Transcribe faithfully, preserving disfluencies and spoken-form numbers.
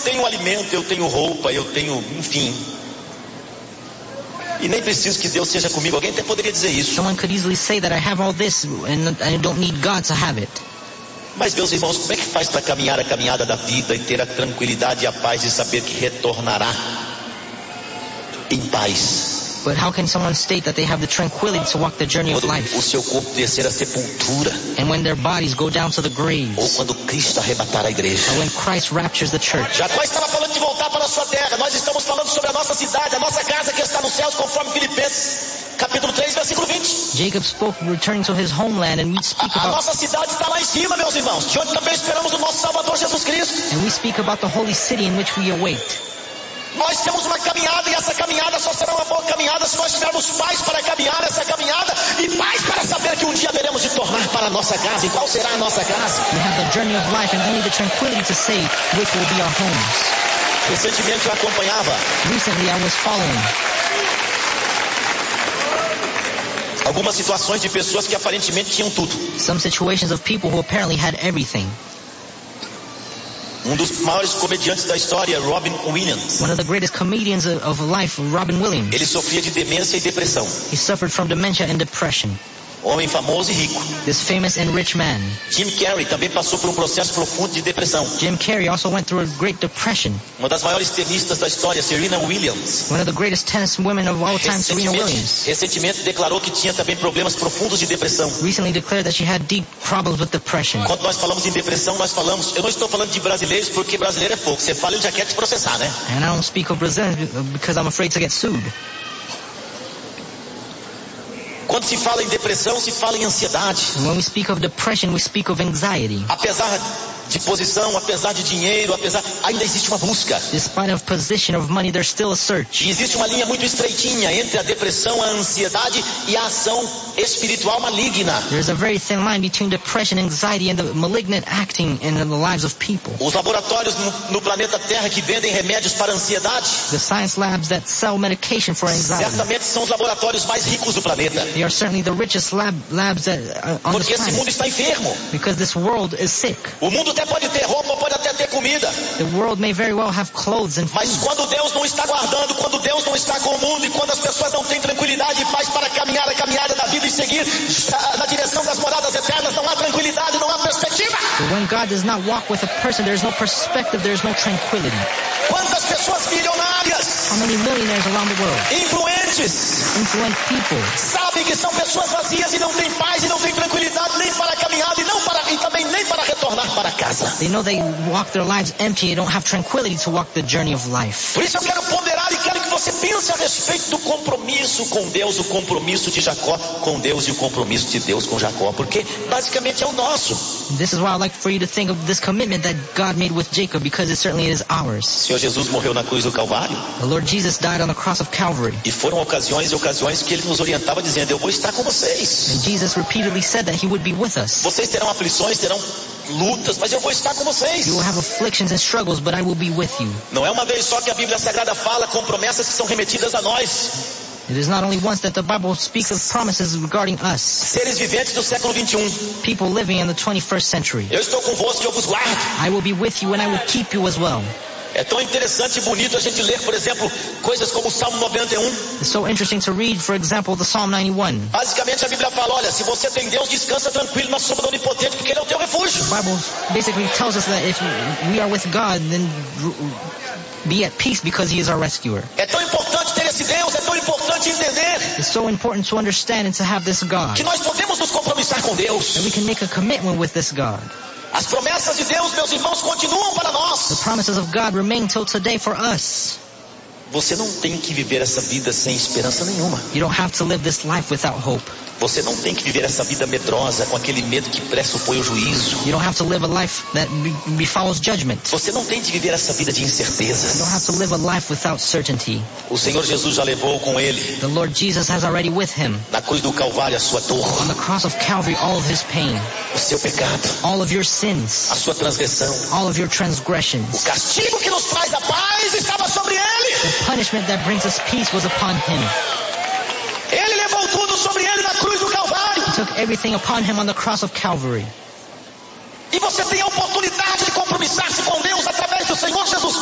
tenho alimento, eu tenho roupa, eu tenho, enfim. E nem preciso que Deus seja comigo. Alguém até poderia dizer isso. Someone could easily say that I have all this and I don't need God to have it. Mas, meus irmãos, como é que faz para caminhar a caminhada da vida e ter a tranquilidade e a paz de saber que retornará em paz? But how can someone state that they have the tranquility to walk the journey of Quando life? o seu corpo descer à sepultura, And when their bodies go down to the ou graves, quando Cristo arrebatar a igreja. or when Christ raptures the church. Jacó estava falando de voltar para a sua terra. Nós estamos falando sobre a nossa cidade, a nossa casa que está nos céus, conforme Filipenses capítulo três, versículo vinte. Jacob spoke returning to his homeland, and we speak A, a about nossa cidade está lá em cima, meus irmãos, de onde também esperamos o nosso Salvador Jesus Cristo. and we speak about the holy city in which we await. Nós temos uma caminhada, e essa caminhada só será uma boa caminhada se nós tivermos paz para caminhar essa caminhada e paz para saber que um dia teremos de tornar para a nossa casa. E qual será a nossa casa? We have the journey of life and only the tranquility to say which will be our homes. Recentemente eu acompanhava Recently I was following algumas situações de pessoas que aparentemente tinham tudo. some situations of people who apparently had everything. Um dos maiores comediantes da história, Robin Williams, One of the greatest comedians of, of life, Robin Williams. ele sofria de demência e depressão. He suffered from dementia and depression. Homem famoso e rico. This famous and rich man. Jim Carrey também passou por um processo profundo de depressão. Jim Carrey also went through a great depression. Uma das maiores tenistas da história, Serena Williams, One of the greatest tennis women of all time, Serena recentemente, Williams, recentemente declarou que tinha também problemas profundos de depressão. recently declared that she had deep problems with depression. Quando nós falamos em depressão, nós falamos, eu não estou falando de brasileiros porque brasileiro é pouco. Você fala, ele já quer te processar, né? And I don't speak of Brazilians because I'm afraid to get sued. Quando se fala em depressão, se fala em ansiedade. When we speak of depression, we speak of anxiety. Apesar de posição, apesar de dinheiro, apesar, ainda existe uma busca. Despite of position of money, there's still a search. E existe uma linha muito estreitinha entre a depressão, a ansiedade e a ação espiritual maligna. There's a very thin line between depression, anxiety, and the malignant acting in the lives of people. Os laboratórios no, no planeta Terra que vendem remédios para a ansiedade, The science labs that sell medication for anxiety, certamente são os laboratórios mais ricos do planeta. they are certainly the richest lab, labs that, uh, on Porque this esse mundo planet. está enfermo. Because this world is sick. O mundo até pode ter roupa, pode até ter comida. The world may very well have clothes and Mas food. quando Deus não está guardando, quando Deus não está com o mundo e quando as pessoas não têm tranquilidade e paz para caminhar a caminhada da vida e seguir na direção das moradas eternas, não há tranquilidade, não há perspectiva. But when God does not walk with a person, there is no perspective, there is no tranquility. Quantas pessoas milionárias, How many millionaires around the world, influentes, influent people, sabem que são pessoas vazias e não têm paz e não têm tranquilidade nem para a caminhada e, não para, e também nem para retornar para casa. they know they walk their lives empty, they don't have tranquility to walk the journey of life. Por isso eu quero ponderar e quero que você pense a respeito do compromisso com Deus, o compromisso de Jacó com Deus e o compromisso de Deus com Jacó, porque basicamente é o nosso. This is why I'd like for you to think of this commitment that God made with Jacob, because it certainly is O ours. Senhor Jesus morreu na cruz do Calvário The Lord Jesus died on the cross of Calvary. e foram ocasiões e ocasiões que Ele nos orientava dizendo, eu vou estar com vocês. And Jesus repeatedly said that he would be with us. Vocês terão aflições, terão lutas, mas eu vou estar com vocês. You will have afflictions and struggles, but I will be with you. Não é uma vez só que a Bíblia Sagrada fala com promessas que são remetidas a nós, It is not only once that the Bible speaks of promises regarding us, seres viventes do século vinte e um. people living in the twenty-first century. Eu estou convosco e eu vos guardo. I will be with you and I will keep you as well. É tão interessante e bonito a gente ler, por exemplo, coisas como o Salmo noventa e um. It's so interesting to read, for example, the Psalm ninety-one. Basicamente a Bíblia fala, olha, se você tem Deus, descansa tranquilo na sombra do Onipotente, porque Ele é o teu refúgio. The Bible basically tells us that if we are with God, then be at peace because he is our rescuer. É tão importante ter esse Deus, é tão importante entender It's so important to understand and to have this God, que nós podemos nos compromissar com Deus. that we can make a commitment with this God. As promessas de Deus, meus irmãos, continuam para The nós. promises of God remain till today for us. Você não tem que viver essa vida sem esperança nenhuma. You don't have to live this life without hope. Você não tem que viver essa vida medrosa com aquele medo que pressupõe o juízo. You don't have to live a life that be- befalls judgment. Você não tem que viver essa vida de You don't have incertezas. to live a life without certainty. O Senhor Jesus já levou com Ele, The Lord Jesus has already with him, na cruz do Calvário, a sua dor, on the cross of Calvary, all of his pain, o seu pecado, all of your sins, a sua transgressão. all of your O transgressions. castigo que nos traz a paz estava sobre Ele. The punishment that brings us peace was upon him. Ele levou tudo sobre Ele na cruz do Calvário. He took everything upon him on the cross of Calvary. E você tem a oportunidade de compromissar-se com Deus através do Senhor Jesus